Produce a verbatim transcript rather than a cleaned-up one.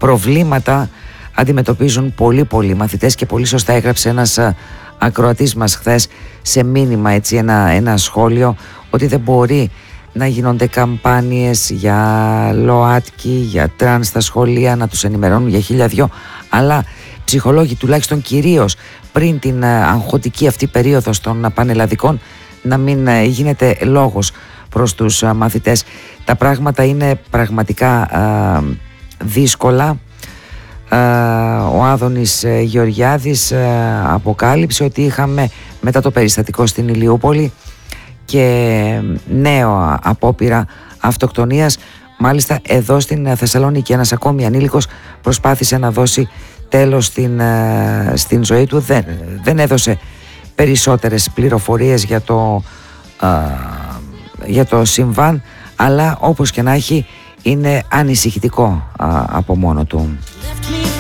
προβλήματα αντιμετωπίζουν πολλοί πολλοί μαθητές, και πολύ σωστά έγραψε ένας ακροατής μας χθες σε μήνυμα, έτσι, ένα, ένα σχόλιο, ότι δεν μπορεί να γίνονται καμπάνιες για ΛΟΑΤΚΙ, για τραν στα σχολεία, να τους ενημερώνουν για χίλια δυο, αλλά ψυχολόγοι, τουλάχιστον κυρίως πριν την αγχωτική αυτή περίοδο των πανελλαδικών, να μην γίνεται λόγος προς τους μαθητές. Τα πράγματα είναι πραγματικά α, δύσκολα. Α, ο Άδωνης Γεωργιάδης α, αποκάλυψε ότι είχαμε μετά το περιστατικό στην Ηλιούπολη και νέο απόπειρα αυτοκτονίας. Μάλιστα εδώ στην Θεσσαλονίκη ένας ακόμη ανήλικος προσπάθησε να δώσει τέλος στην, στην ζωή του. Δεν, δεν έδωσε περισσότερες πληροφορίες για το, α, για το συμβάν, αλλά όπως και να έχει είναι ανησυχητικό α, από μόνο του.